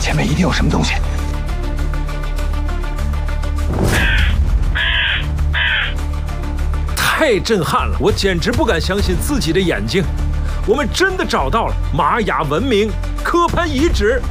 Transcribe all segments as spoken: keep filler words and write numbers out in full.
前面一定有什么东西。 太震撼了，我简直不敢相信自己的眼睛。我们真的找到了玛雅文明科潘遗址。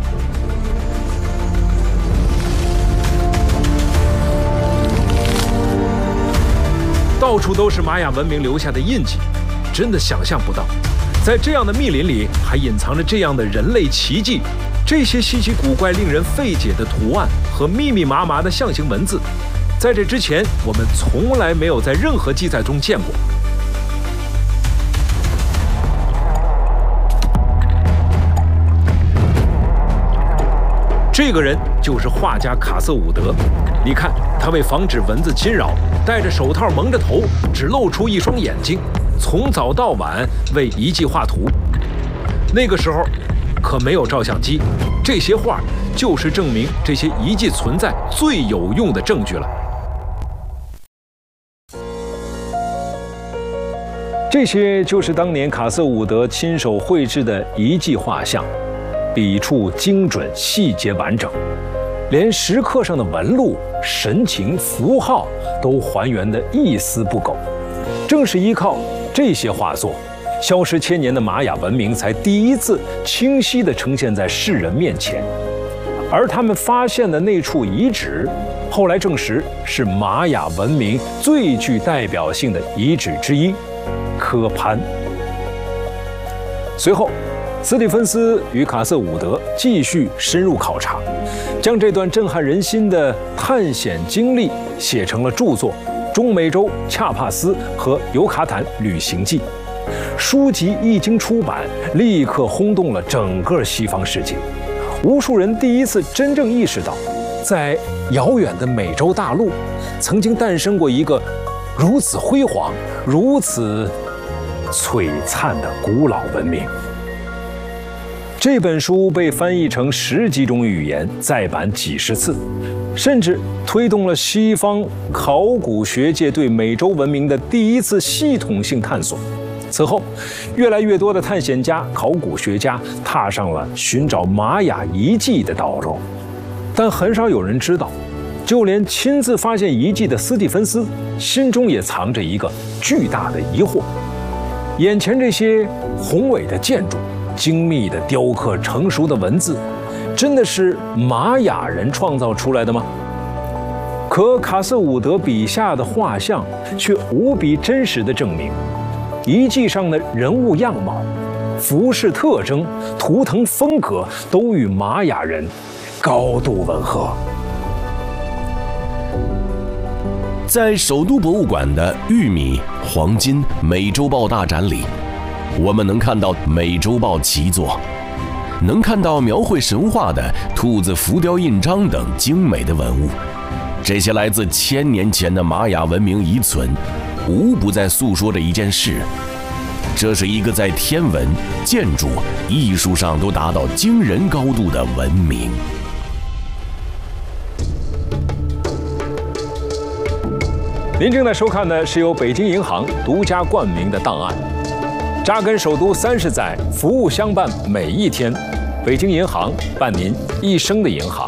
到处都是玛雅文明留下的印记，真的想象不到，在这样的密林里还隐藏着这样的人类奇迹。这些稀奇古怪、令人费解的图案和密密麻麻的象形文字，在这之前我们从来没有在任何记载中见过。这个人就是画家卡瑟伍德，你看，他为防止蚊子侵扰，戴着手套，蒙着头，只露出一双眼睛，从早到晚为遗迹画图。那个时候可没有照相机，这些画就是证明这些遗迹存在最有用的证据了。这些就是当年卡瑟伍德亲手绘制的遗迹画像。笔触精准，细节完整，连石刻上的纹路、神情、符号都还原得一丝不苟。正是依靠这些画作，消失千年的玛雅文明才第一次清晰地呈现在世人面前。而他们发现的那处遗址，后来证实是玛雅文明最具代表性的遗址之一——科潘。随后，斯蒂芬斯与卡瑟伍德继续深入考察，将这段震撼人心的探险经历写成了著作《中美洲恰帕斯和尤卡坦旅行记》。书籍一经出版，立刻轰动了整个西方世界。无数人第一次真正意识到，在遥远的美洲大陆，曾经诞生过一个如此辉煌、如此璀璨的古老文明。这本书被翻译成十几种语言，再版几十次，甚至推动了西方考古学界对美洲文明的第一次系统性探索。此后，越来越多的探险家、考古学家踏上了寻找玛雅遗迹的道路。但很少有人知道，就连亲自发现遗迹的斯蒂芬斯心中也藏着一个巨大的疑惑：眼前这些宏伟的建筑、精密的雕刻、成熟的文字，真的是玛雅人创造出来的吗？可卡瑟伍德笔下的画像却无比真实地证明，遗迹上的人物样貌、服饰特征、图腾风格都与玛雅人高度吻合。 在首都博物馆的玉米、黄金、美洲豹大展里，我们能看到美洲豹奇作，能看到描绘神话的兔子浮雕印章等精美的文物。这些来自千年前的玛雅文明遗存，无不在诉说着一件事：这是一个在天文、建筑、艺术上都达到惊人高度的文明。 您正在收看的是由北京银行独家冠名的档案。扎根首都三十载，服务相伴每一天。北京银行，伴您一生的银行。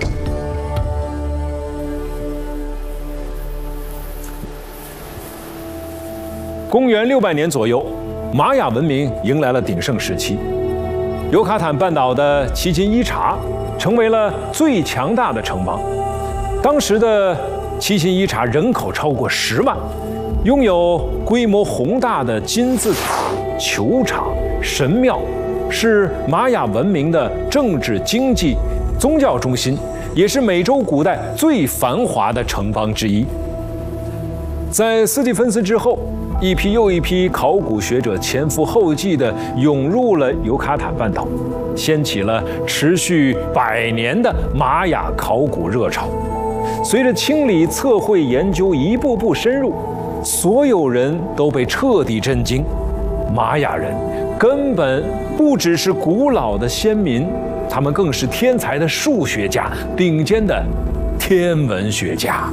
公元六百年左右，玛雅文明迎来了鼎盛时期。尤卡坦半岛的奇琴伊察成为了最强大的城邦。当时的奇琴伊察人口超过十万，拥有规模宏大的金字塔、球场、神庙，是玛雅文明的政治、经济、宗教中心，也是美洲古代最繁华的城邦之一。在斯蒂芬斯之后，一批又一批考古学者前赴后继地涌入了尤卡坦半岛，掀起了持续百年的玛雅考古热潮。随着清理、测绘、研究一步步深入，所有人都被彻底震惊：玛雅人根本不只是古老的先民，他们更是天才的数学家、顶尖的天文学家。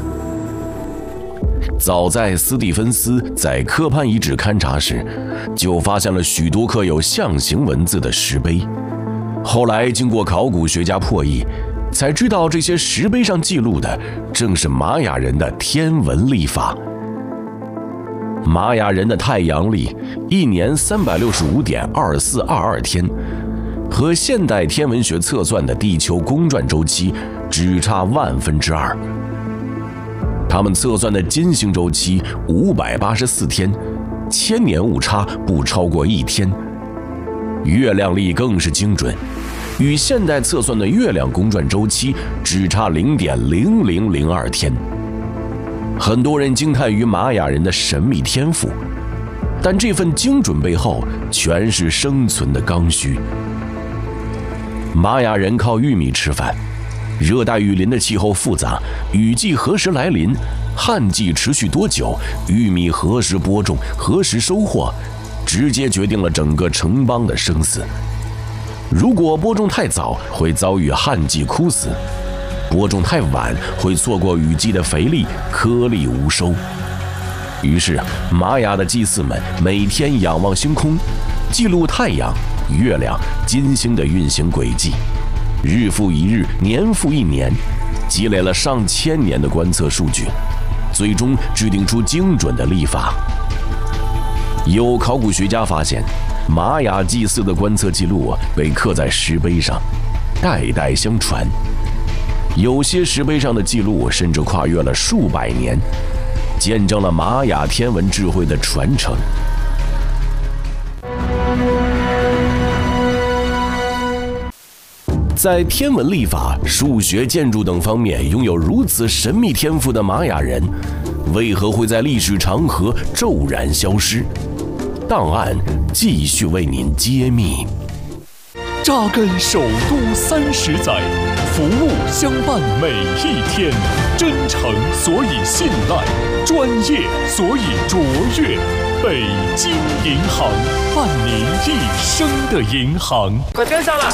早在斯蒂芬斯在科潘遗址勘察时，就发现了许多刻有象形文字的石碑。 后来经过考古学家破译，才知道这些石碑上记录的正是玛雅人的天文历法。玛雅人的太阳历一年三百六十五点二四二二天，和现代天文学测算的地球公转周期只差万分之二。他们测算的金星周期五百八十四天，千年误差不超过一天。月亮历更是精准，与现代测算的月亮公转周期只差零点零零零二天。很多人惊叹于玛雅人的神秘天赋，但这份精准背后全是生存的刚需。玛雅人靠玉米吃饭，热带雨林的气候复杂，雨季何时来临，旱季持续多久，玉米何时播种，何时收获，直接决定了整个城邦的生死。如果播种太早，会遭遇旱季枯死；播种太晚，会错过雨季的肥力，颗粒无收。于是，玛雅的祭祀们每天仰望星空，记录太阳、月亮、金星的运行轨迹，日复一日，年复一年，积累了上千年的观测数据，最终制定出精准的历法。有考古学家发现，玛雅祭祀的观测记录被刻在石碑上，代代相传。有些石碑上的记录甚至跨越了数百年，见证了玛雅天文智慧的传承。在天文历法、数学、建筑等方面拥有如此神秘天赋的玛雅人，为何会在历史长河骤然消失？档案继续为您揭秘。 扎根首都三十载，服务相伴每一天，真诚所以信赖，专业所以卓越。北京银行，伴您一生的银行。 快跟上来！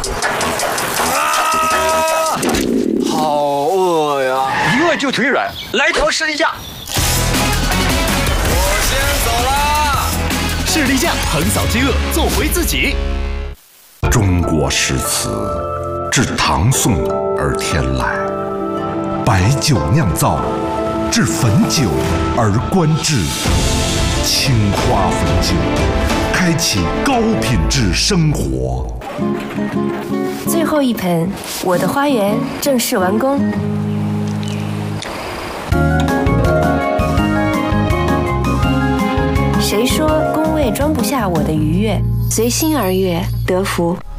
啊，好饿呀！一饿就腿软，来条士力架。我先走啦！ 士力架横扫饥饿，做回自己。 中国诗词自唐宋而天来，白酒酿造，至汾酒而观之。青花汾酒，开启高品质生活。 最后一盆，我的花园正式完工。谁说宫位装不下我的愉悦？随心而悦，得福。